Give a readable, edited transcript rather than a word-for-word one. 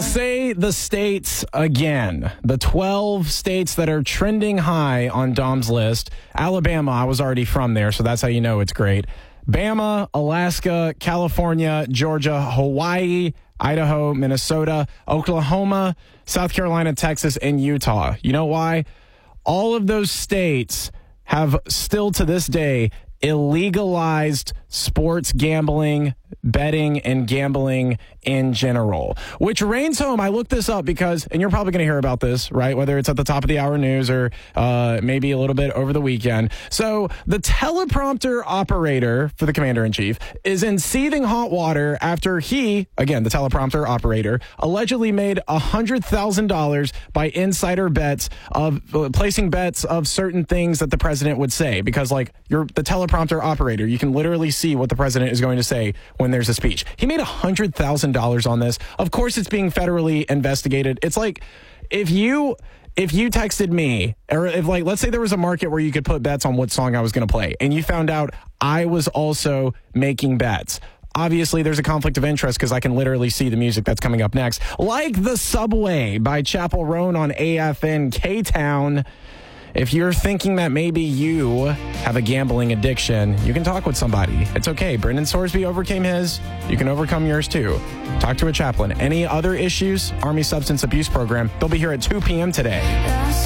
say the states again. The 12 states that are trending high on Dom's list. Alabama, I was already from there, so that's how you know it's great. Bama, Alaska, California, Georgia, Hawaii, Idaho, Minnesota, Oklahoma, South Carolina, Texas, and Utah. You know why? All of those states have still to this day illegalized sports gambling, betting, and gambling in general, which reigns home. I looked this up because, and you're probably going to hear about this, right? Whether it's at the top of the hour news or maybe a little bit over the weekend. So the teleprompter operator for the commander-in-chief is in seething hot water after he, again, the teleprompter operator, allegedly made $100,000 by insider bets of placing bets of certain things that the president would say. Because like you're the teleprompter operator, you can literally see what the president is going to say when there's a speech. He made $100,000 on this. Of course, it's being federally investigated. It's like if you texted me, or if like, let's say there was a market where you could put bets on what song I was going to play, and you found out I was also making bets. Obviously, there's a conflict of interest because I can literally see the music that's coming up next. Like The Subway by Chappell Roan on AFN K-Town. If you're thinking that maybe you have a gambling addiction, you can talk with somebody. It's okay. Brendan Sorsby overcame his. You can overcome yours too. Talk to a chaplain. Any other issues? Army Substance Abuse Program. They'll be here at 2 p.m. today.